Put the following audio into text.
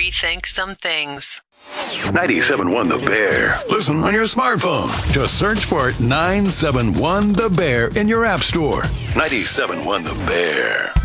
rethink some things. 97.1 The Bear. Listen on your smartphone. Just search for 971 The Bear in your app store. 97.1 The Bear.